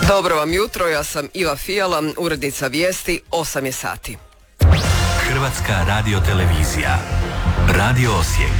Dobro vam jutro, ja sam Iva Fijala, urednica vijesti, 8 je sati. Hrvatska radiotelevizija, Radio Osijek,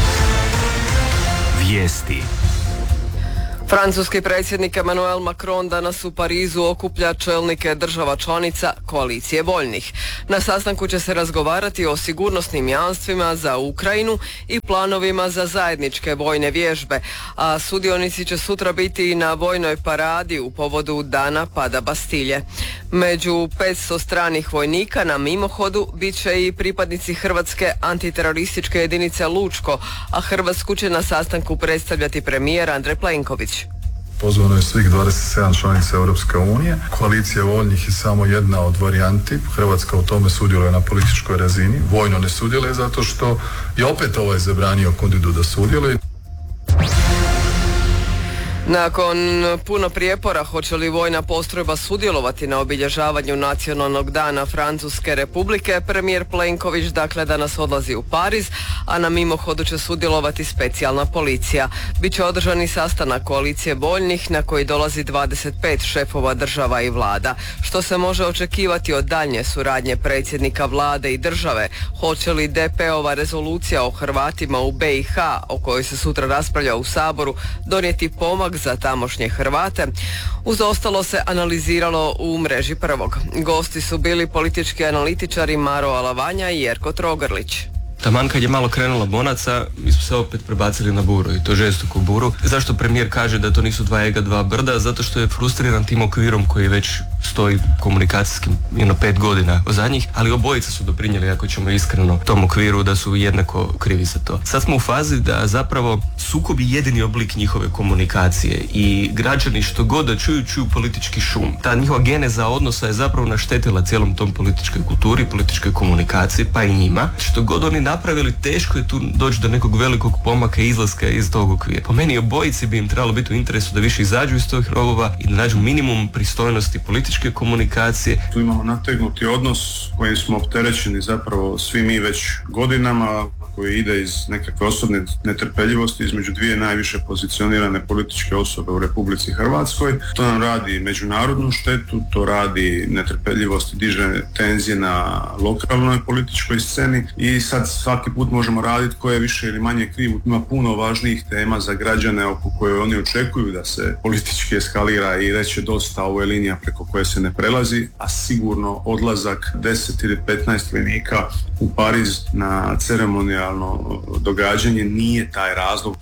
vijesti. Francuski predsjednik Emmanuel Macron danas u Parizu okuplja čelnike država članica koalicije voljnih. Na sastanku će se razgovarati o sigurnosnim jamstvima za Ukrajinu i planovima za zajedničke vojne vježbe, a sudionici će sutra biti i na vojnoj paradi u povodu dana pada Bastilje. Među 500 stranih vojnika na mimohodu bit će i pripadnici Hrvatske antiterorističke jedinice Lučko, a Hrvatsku će na sastanku predstavljati premijer Andrej Plenković. Pozvano je svih 27 članica Europske unije. Koalicija voljnih je samo jedna od varijanti. Hrvatska u tome sudjeluje na političkoj razini. Vojno ne sudjeluje zato što je opet zabranio Kundidu da sudjeluje. Nakon puno prijepora hoće li vojna postrojba sudjelovati na obilježavanju Nacionalnog dana Francuske Republike, premijer Plenković danas odlazi u Pariz, a na mimohodu će sudjelovati specijalna policija. Biće održani sastanak koalicije voljnih na koji dolazi 25 šefova država i vlada. Što se može očekivati od daljnje suradnje predsjednika vlade i države? Hoće li DP-ova rezolucija o Hrvatima u BiH, o kojoj se sutra raspravlja u Saboru, donijeti pomak za tamošnje Hrvate? Uz ostalo se analiziralo u mreži Prvog. Gosti su bili politički analitičari Maro Alavanja i Jerko Trogrlić. Taman kad je malo krenula bonaca, mi smo se opet prebacili na buru, i to žestoku buru. Zašto premijer kaže da to nisu dva ega, dva brda? Zato što je frustriran tim okvirom koji već stoji komunikacijskim 5 godina od zadnjih, ali obojica su doprinijeli, ako ćemo iskreno, tom okviru, da su jednako krivi za to. Sad smo u fazi da zapravo sukob je jedini oblik njihove komunikacije i građani što god da čuju politički šum. Ta njihova geneza odnosa je zapravo naštetila cijelom tom političkoj kulturi, političkoj komunikaciji, pa i njima. Što god oni napravili, teško je tu doći do nekog velikog pomaka i izlaska iz tog okvira. Po meni obojici bi im trebalo biti u interesu da više izađu iz tog rovova i da nađu minimum pristojnosti političke komunikacije. Tu imamo nategnuti odnos kojim smo opterećeni zapravo svi mi već godinama, koji ide iz nekakve osobne netrpeljivosti između dvije najviše pozicionirane političke osobe u Republici Hrvatskoj. To nam radi međunarodnu štetu, to radi netrpeljivost i diže tenzije na lokalnoj političkoj sceni i sad svaki put možemo raditi ko je više ili manje kriv. Ima puno važnijih tema za građane oko koje oni očekuju da se politički eskalira i reće dosta, ovo je linija preko koje se ne prelazi, a sigurno odlazak 10 ili 15 vojnika u Pariz na ceremonijalno događanje nije taj razlog.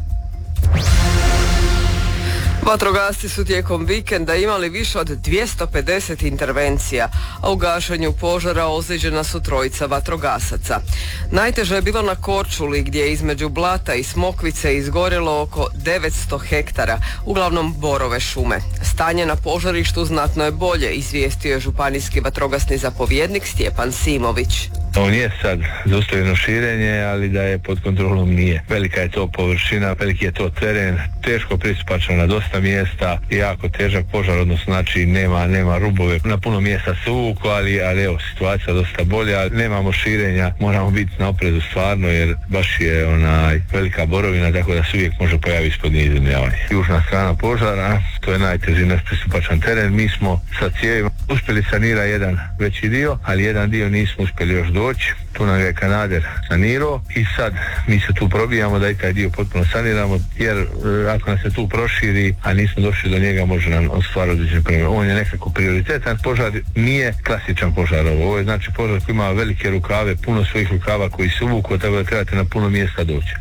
Vatrogasci su tijekom vikenda imali više od 250 intervencija, a u gašenju požara ozlijeđena su 3 vatrogasaca. Najteže je bilo na Korčuli, gdje je između Blata i Smokvice izgorjelo oko 900 hektara, uglavnom borove šume. Stanje na požarištu znatno je bolje, izvijestio je županijski vatrogasni zapovjednik Stjepan Simović. On je sad zaustavljeno širenje, ali da je pod kontrolom nije. Velika je to površina, veliki je to teren, teško pristupačan na dosta mjesta, jako težak požar, odnosno znači nema rubove. Na puno mjesta se uvuku, ali evo, situacija dosta bolja, ali nemamo širenja, moramo biti na oprezu stvarno, jer baš je velika borovina, tako da se uvijek može pojaviti ispod nje izemljavanje. Južna strana požara, to je najteži nepristupačan teren. Mi smo sa cijevima uspjeli sanirati jedan veći dio, ali jedan dio nismo uspjeli još doći. Tu nam je Kanader sanirao i sad mi se tu probijamo da i taj dio potpuno saniramo, jer ako nas se tu proširi, a nismo došli do njega, može nam stvarati određene probleme. On je nekako prioritetan požar, nije klasičan požar ovo je znači požar koji ima velike rukave, puno svojih rukava koji se uvuku, tako da trebate na puno mjesta doći.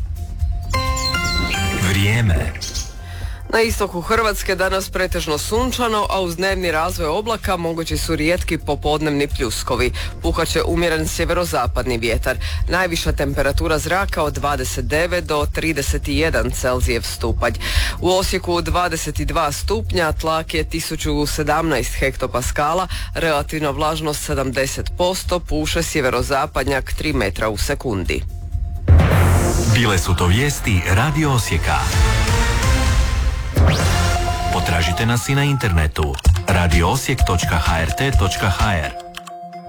Vrijeme. Na istoku Hrvatske danas pretežno sunčano, a uz dnevni razvoj oblaka mogući su rijetki popodnevni pljuskovi. Puhat će umjeren sjeverozapadni vjetar. Najviša temperatura zraka od 29 do 31 Celzijev stupanj. U Osijeku 22 stupnja, tlak je 1017 hektopaskala, relativna vlažnost 70%, puše sjeverozapadnjak 3 metra u sekundi. Bile su to vijesti Radio Osijeka. Potražite nas i na internetu radioosijek.hrt.hr.